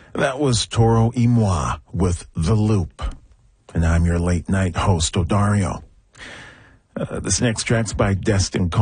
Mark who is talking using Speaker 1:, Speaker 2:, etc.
Speaker 1: That was Toro y Moi with The Loop. And I'm your late night host, Odario. This next track's by Destin